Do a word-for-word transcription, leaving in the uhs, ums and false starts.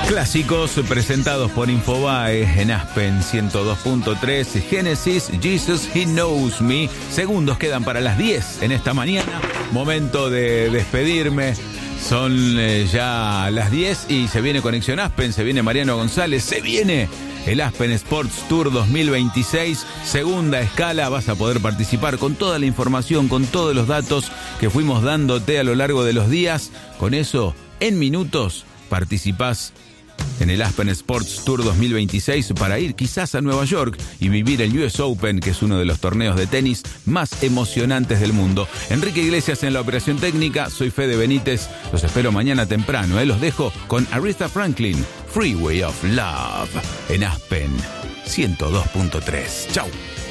Clásicos presentados por Infobae en Aspen ciento dos punto tres. Genesis, Jesus, He Knows Me. Segundos quedan para las diez en esta mañana. Momento de despedirme. Son eh, ya las diez y se viene Conexión Aspen, se viene Mariano González, se viene el Aspen Sports Tour dos mil veintiséis, segunda escala. Vas a poder participar con toda la información, con todos los datos que fuimos dándote a lo largo de los días. Con eso, en minutos, participás en el Aspen Sports Tour dos mil veintiséis para ir quizás a Nueva York y vivir el U S Open, que es uno de los torneos de tenis más emocionantes del mundo. Enrique Iglesias en la operación técnica, soy Fede Benítez, los espero mañana temprano, ¿eh? Los dejo con Aretha Franklin, Freeway of Love, en Aspen ciento dos punto tres. Chau.